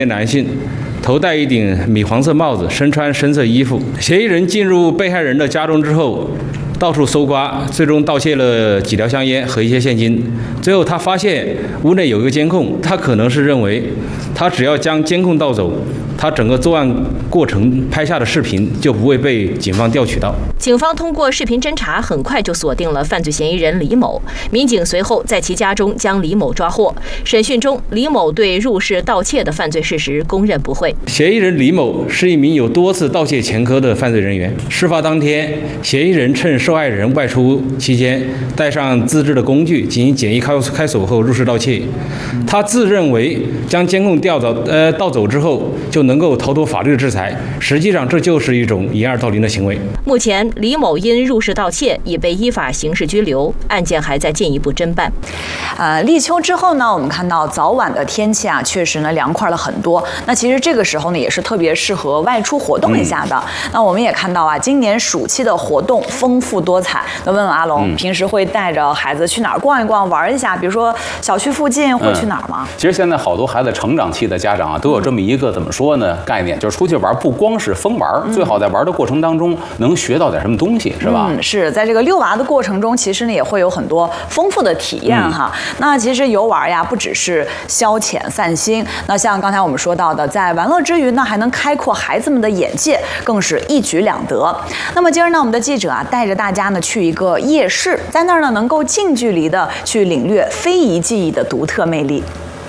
男性头戴一顶米黄色帽子，身穿深色衣服。嫌疑人进入被害人的家中之后，到处搜刮，最终盗窃了几条香烟和一些现金。最后他发现屋内有一个监控，他可能是认为他只要将监控盗走，他整个作案过程拍下的视频就不会被警方调取到。 警方通过视频侦查，很快就锁定了犯罪嫌疑人李某。民警随后在其家中将李某抓获。审讯中，李某对入室盗窃的犯罪事实供认不讳。 嫌疑人李某是一名有多次盗窃前科的犯罪人员。事发当天，嫌疑人趁受害人外出期间，带上自制的工具进行简易开锁后入室盗窃。他自认为将监控盗走之后就能够逃脱法律的制裁，实际上这就是一种掩耳盗铃的行为。 目前，李某因入室盗窃已被依法刑事拘留，案件还在进一步侦办。 立秋之后呢，我们看到早晚的天气啊，确实呢凉快了很多。那其实这个时候呢，也是特别适合外出活动一下的。那我们也看到啊，今年暑期的活动丰富多彩。那问问阿龙，平时会带着孩子去哪儿逛一逛、玩一下？比如说小区附近会去哪儿吗？ 其实现在好多孩子成长期的家长啊，都有这么一个怎么说呢概念，就是出去玩不光是疯玩，最好在玩的过程当中能学到点什么东西，是吧？ 是在这个遛娃的过程中，其实呢也会有很多丰富的体验哈。那其实游玩呀，不只是消遣散心，那像刚才我们说到的，在玩乐之余呢，还能开阔孩子们的眼界，更是一举两得。那么今儿呢，我们的记者啊，带着大家呢去一个夜市，在那儿呢能够近距离的去领略非遗技艺的独特魅力。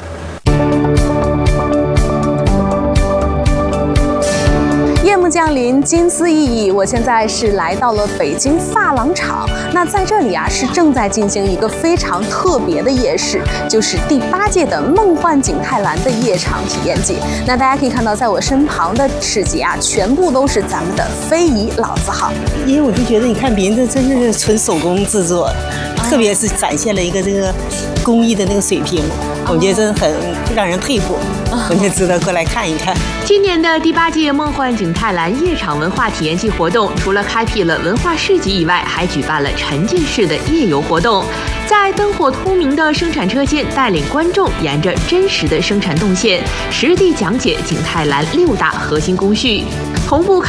夜幕降临，金丝熠熠。我现在是来到了北京发廊厂，那在这里啊是正在进行一个非常特别的夜市，就是第8届的梦幻景泰蓝的夜场体验季。那大家可以看到，在我身旁的市集啊，全部都是咱们的非遗老字号。 因为我就觉得，你看别人这真是纯手工制作，特别是展现了一个这个工艺的那个水平，我觉得真的很让人佩服，我觉得值得过来看一看。 今年的第8届梦幻景泰蓝夜场文化体验季活动，除了开辟了文化市集以外，还举办了沉浸式的夜游活动，在灯火通明的生产车间，带领观众沿着真实的生产动线，实地讲解景泰蓝6大核心工序，同步开